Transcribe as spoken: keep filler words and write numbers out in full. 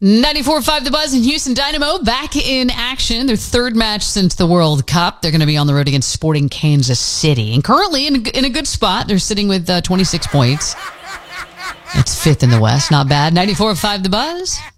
ninety-four point five The Buzz and Houston Dynamo back in action. Their third match since the World Cup. They're going to be on the road against Sporting Kansas City. And currently in a, in a good spot. They're sitting with uh, twenty-six points. It's fifth in the West. Not bad. ninety-four point five The Buzz.